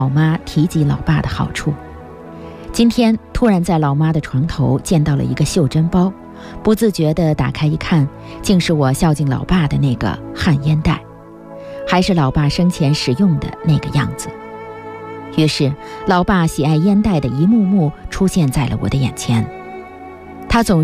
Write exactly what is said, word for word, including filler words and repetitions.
老妈提及老爸的好处。今天突然在老妈的床头见到了一个袖珍包，不自觉地打开一看，竟是我孝敬老爸的那个旱烟袋，还是老爸生前使用的那个样子。于是老爸喜爱烟袋的一幕幕出现在了我的眼前。他总